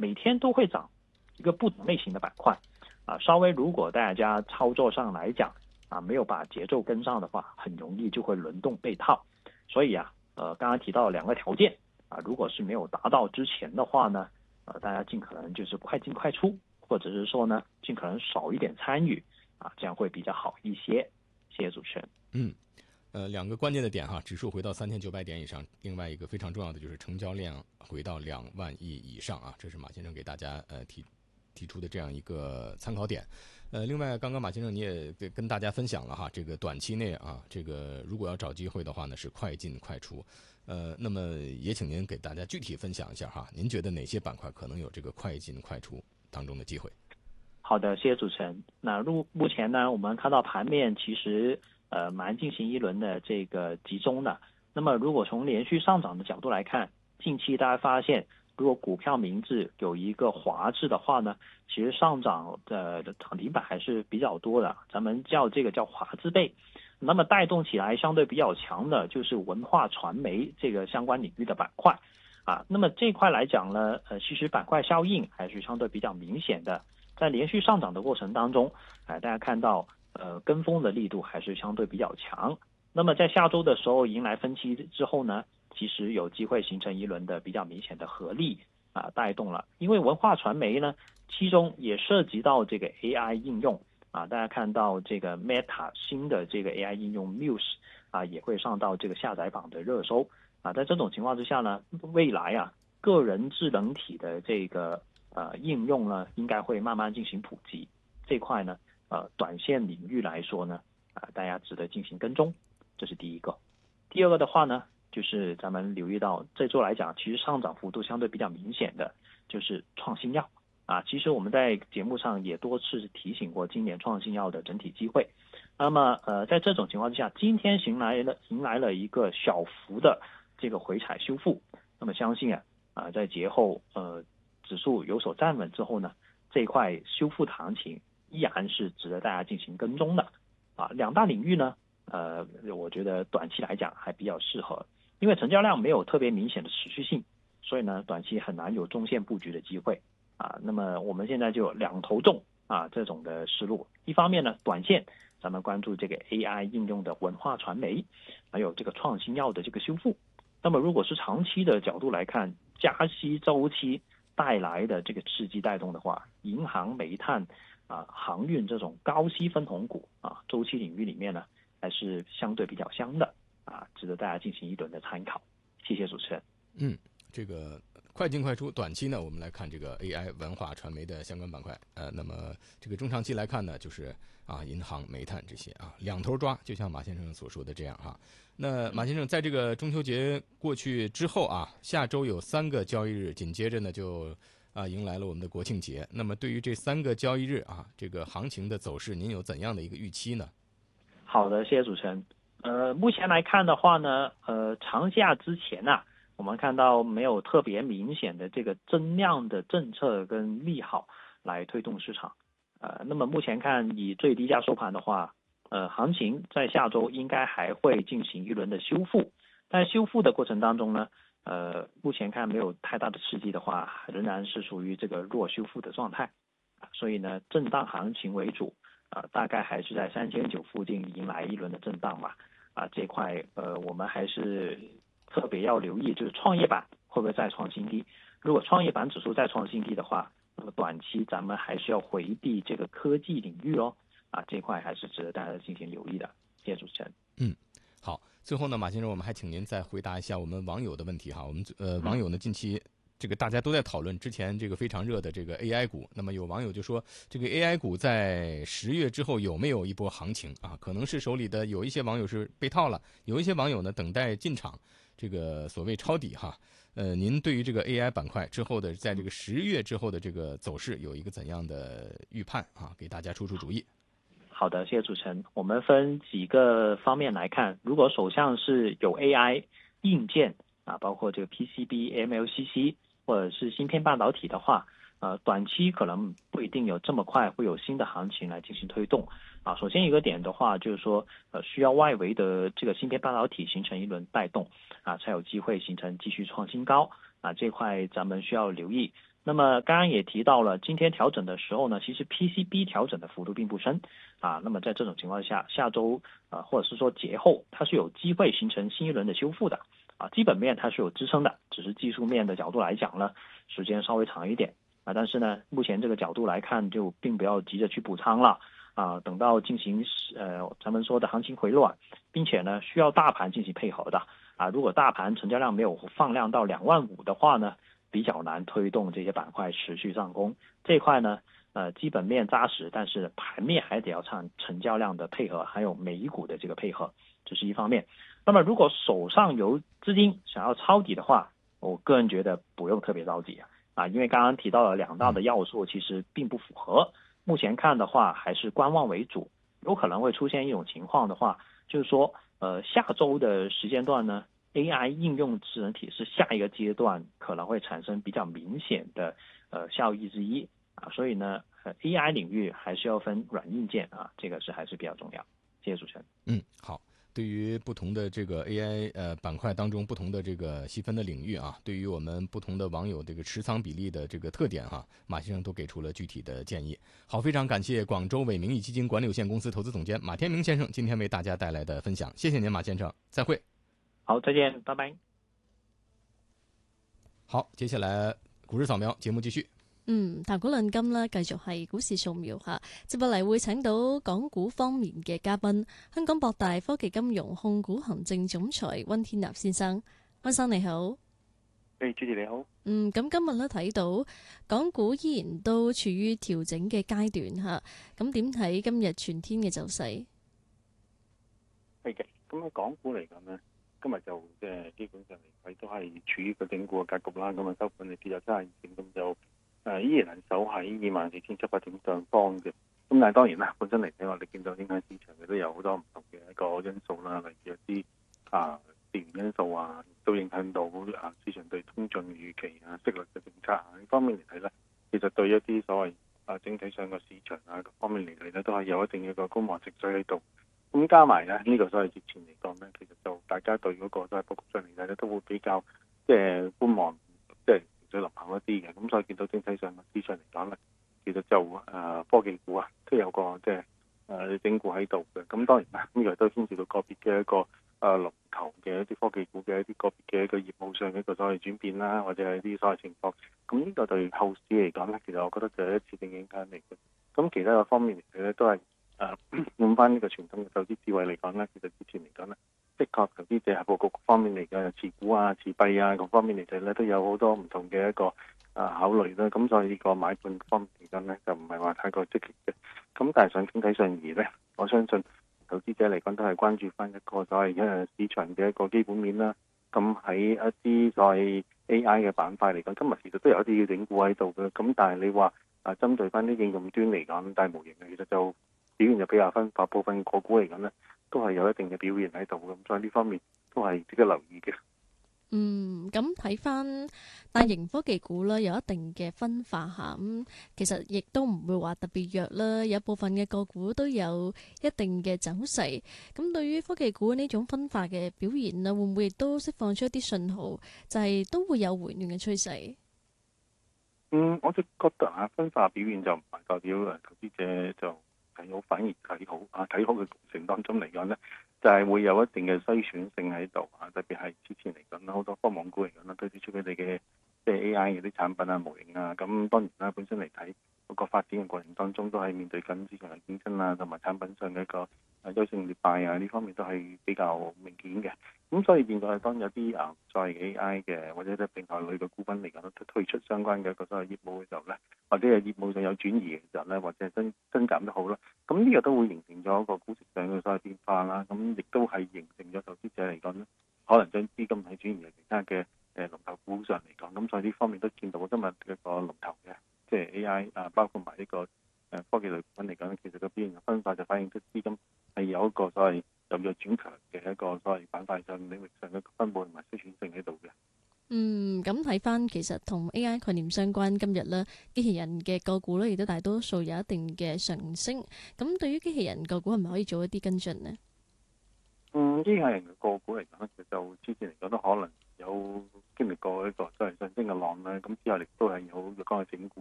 每天都会涨一个不同类型的板块稍微如果大家操作上来讲没有把节奏跟上的话，很容易就会轮动被套。所以刚刚提到两个条件如果是没有达到之前的话呢，大家尽可能就是快进快出，或者是说呢，尽可能少一点参与这样会比较好一些。谢谢主持人。 两个关键的点哈，指数回到3900点以上，另外一个非常重要的就是成交量回到2万亿以上这是马先生给大家提出的这样一个参考点。另外刚刚马先生你也跟大家分享了这个短期内这个如果要找机会的话呢，是快进快出。那么也请您给大家具体分享一下您觉得哪些板块可能有这个快进快出当中的机会？ 好的，谢谢主持人。那目前呢，我们看到盘面其实蛮进行一轮的这个集中的。那么如果从连续上涨的角度来看，近期大家发现，如果股票名字有一个华字的话呢，其实上涨的涨停板还是比较多的，咱们叫这个叫华字辈。那么带动起来相对比较强的就是文化传媒这个相关领域的板块那么这块来讲呢，其实板块效应还是相对比较明显的。在连续上涨的过程当中大家看到跟风的力度还是相对比较强。那么在下周的时候迎来分期之后呢，其实有机会形成一轮的比较明显的合力带动了。因为文化传媒呢，其中也涉及到这个 AI 应用大家看到这个 Meta 新的这个 AI 应用 Muse 也会上到这个下载榜的热搜在这种情况之下呢，未来个人智能体的这个应用呢，应该会慢慢进行普及。这块呢短线领域来说呢大家值得进行跟踪，这是第一个。第二个的话呢，就是咱们留意到这周来讲，其实上涨幅度相对比较明显的就是创新药其实我们在节目上也多次提醒过今年创新药的整体机会。那么在这种情况之下，今天迎来了一个小幅的这个回踩修复。那么相信在节后指数有所站稳之后呢，这一块修复的行情依然是值得大家进行跟踪的两大领域呢我觉得短期来讲还比较适合，因为成交量没有特别明显的持续性，所以呢短期很难有中线布局的机会那么我们现在就有两头重这种的思路。一方面呢，短线咱们关注这个 AI 应用的文化传媒，还有这个创新药的这个修复。那么如果是长期的角度来看，加息周期带来的这个刺激带动的话，银行、煤炭航运这种高息分红股周期领域里面呢，还是相对比较香的值得大家进行一轮的参考。谢谢主持人。 这个快进快出，短期呢我们来看这个 AI 文化传媒的相关板块那么这个中长期来看呢，就是银行、煤炭这些两头抓，就像马先生所说的这样那马先生在这个中秋节过去之后下周有3个交易日，紧接着呢就迎来了我们的国庆节。那么对于这3个交易日这个行情的走势，您有怎样的一个预期呢？ 好的，谢谢主持人。目前来看的话呢，长假之前我们看到没有特别明显的这个增量的政策跟利好来推动市场。那么目前看以最低价收盘的话，行情在下周应该还会进行一轮的修复，但修复的过程当中呢，目前看没有太大的刺激的话，仍然是属于这个弱修复的状态，所以呢，震荡行情为主，大概还是在3900附近迎来一轮的震荡吧。这块我们还是特别要留意，就是创业板会不会再创新低。如果创业板指数再创新低的话，那么短期咱们还是要回避这个科技领域这块还是值得大家进行留意的。谢谢主持人。 好，最后呢，马先生，我们还请您再回答一下我们网友的问题我们网友呢近期这个大家都在讨论之前这个非常热的这个 AI 股。那么有网友就说，这个 AI 股在10月之后有没有一波行情可能是手里的有一些网友是被套了，有一些网友呢等待进场，这个所谓抄底您对于这个 AI 板块之后的在这个10月之后的这个走势有一个怎样的预判给大家出主意。 好的，谢谢主持人。我们分几个方面来看，如果手上是有 AI 硬件包括这个 PCB、MLCC 或者是芯片半导体的话，短期可能不一定有这么快会有新的行情来进行推动首先一个点的话，就是说需要外围的这个芯片半导体形成一轮带动才有机会形成继续创新高这块咱们需要留意。 那么刚刚也提到了，今天调整的时候呢，其实 PCB 调整的幅度并不深啊。那么在这种情况下，下周或者是说节后，它是有机会形成新一轮的修复的啊。基本面它是有支撑的，只是技术面的角度来讲呢，时间稍微长一点啊。但是呢，目前这个角度来看，就并不要急着去补仓了啊。等到进行咱们说的行情回暖，并且呢需要大盘进行配合的啊。如果大盘成交量没有放量到25000的话呢，比较难推动这些板块持续上攻。这一块呢，基本面扎实，但是盘面还得要看成交量的配合，还有美股的这个配合，这是一方面。那么如果手上有资金想要抄底的话，我个人觉得不用特别着急啊，因为刚刚提到了两大的要素其实并不符合。目前看的话还是观望为主，有可能会出现一种情况的话，就是说下周的时间段呢，AI 应用智能体是下一个阶段可能会产生比较明显的效益之一啊，所以呢AI 领域还是要分软硬件啊，这个还是比较重要。谢谢主持人。 好。对于不同的这个 AI 板块当中不同的这个细分的领域啊，对于我们不同的网友这个持仓比例的这个特点哈，马先生都给出了具体的建议。好，非常感谢广州伟名义基金管理有限公司投资总监马天明先生今天为大家带来的分享，谢谢您马先生，再会。 好，再见，拜拜。 好，接下來股市掃描節目繼續。 談股論金啦，繼續係股市掃描嚇。接落嚟會請到港股方面嘅嘉賓，香港博大科技金融控股行政總裁温天納先生。温生你好。 主持你好。 咁今日咧睇到港股依然都處於調整嘅階段嚇，咁點睇今日全天嘅走勢？ 係嘅，咁喺港股嚟講呢，今日就即係基本上嚟睇都係處於個整固嘅格局啦。咁啊收盤嚟跌咗72點，咁就依然係守喺24,700點上方嘅。咁但係當然啦，本身嚟睇我哋見到影響市場嘅都有好多唔同嘅一個因素啦，例如一啲地緣因素啊，都影響到市場對通脹預期啊、息率嘅政策啊呢方面嚟睇咧，其實對一啲所謂整體上個市場啊各方面嚟睇咧，都係有一定嘅一個觀望情緒喺度。咁加埋咧呢個所謂節前嚟講咧，其實就大家對嗰個所謂佈局上嚟睇咧，都會比較即係觀望，即係情緒濃厚一啲嘅。咁所以見到整體上個市場嚟講咧，其實就科技股啊都有個即係整固喺度嘅。咁當然啦，呢個都牽涉到個別嘅一個龍頭嘅一啲科技股嘅一啲個別嘅一個業務上嘅一個所謂轉變啦，或者係啲所謂情況。咁呢個對後市嚟講咧，其實我覺得就係一次性影響嚟嘅。咁其他嘅方面嚟睇咧，都係用翻呢個傳統嘅投資智慧嚟講咧，其實之前嚟講咧，的確投資者喺佈局方面嚟講，持股啊、持幣啊各方面嚟睇咧，都有好多唔同嘅一個考慮啦。咁所以呢個買盤方面嚟講咧，就唔係話太過積極嘅。咁但係整體上而咧，我相信投資者嚟講都係關注翻一個所謂市場嘅一個基本面啦。咁喺一啲所謂 AI 嘅板塊嚟講，今日其實都有一啲要整固喺度嘅。咁但係你話針對翻啲應用端嚟講，大模型其實就表現就比較分化，部分個股嚟講咧，都係有一定嘅表現喺度嘅。咁所以呢方面都係值得留意嘅。 咁睇翻大型科技股啦，有一定嘅分化下，咁其實亦都唔會話特別弱啦。有部分嘅個股都有一定嘅走勢。咁對於科技股呢種分化嘅表現啦，會唔會亦都釋放出一啲信號，就係都會有回暖嘅趨勢？ 我就覺得分化表現就唔係代表投資者就睇好，反而睇好睇好嘅過程當中嚟講咧，就係會有一定嘅篩選性喺度特別係之前嚟講啦，好多科網股嚟講啦，推出佢哋嘅即係 AI 嘅啲產品啊、模型啊，咁當然啦，本身嚟睇嗰個發展嘅過程當中，都係面對緊市場嘅競爭啊，同埋產品上嘅一個優勝劣敗啊，呢方面都係比較明顯嘅。咁所以變咗係當有啲所謂 AI 嘅或者啲平台類嘅股份嚟講，推出相關嘅一個所謂業務嘅時候咧，或者係業務上有轉移嘅時候咧，或者係增減都好啦，咁呢個都會形成咗一個估值上嘅所謂變化啦。咁亦都係形成咗投資者嚟講咧，可能將資金喺轉移嘅其他嘅龍頭股上嚟講。咁所以呢方面都見到今日一個龍頭嘅即係 AI 包括埋呢個科技類股份嚟講，其實個表現嘅分化就反映出資金係有一個所謂有弱轉強嘅一個所謂板塊上領域上嘅分佈同埋篩選性喺度嘅。 咁睇翻其實同 AI 概念相關，今日咧機器人嘅個股咧亦都大多數有一定嘅上升。咁對於機器人個股係咪可以做一啲跟進呢？ 機器人嘅個股嚟講，其實就之前嚟講都可能有經歷過一個所謂上升嘅浪啦，咁之後亦都係有若干嘅整固。